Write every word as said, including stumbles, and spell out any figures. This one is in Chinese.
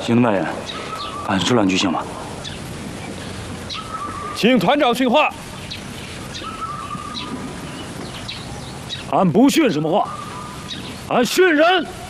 行动大人，俺说两句行吗？ 请团长训话。 俺不训什么话，俺训人。